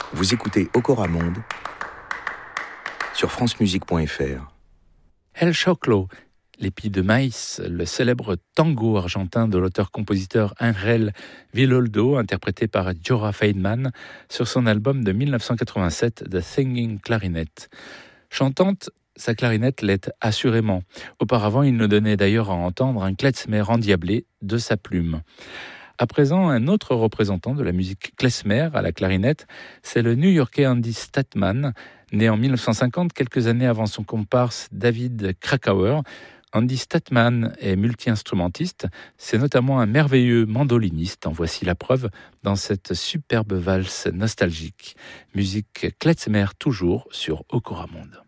Vous écoutez Okora Monde sur francemusique.fr. El Choclo, l'épi de maïs, le célèbre tango argentin de l'auteur-compositeur Ángel Villoldo, interprété par Jorah Feynman sur son album de 1987, The Singing Clarinet. Chantante, sa clarinette l'est assurément. Auparavant, il nous donnait d'ailleurs à entendre un klezmer endiablé de sa plume. À présent, un autre représentant de la musique klezmer à la clarinette, c'est le New-Yorkais Andy Statman, né en 1950, quelques années avant son comparse David Krakauer. Andy Statman est multi-instrumentiste, c'est notamment un merveilleux mandoliniste, en voici la preuve dans cette superbe valse nostalgique. Musique klezmer toujours sur Okora Monde.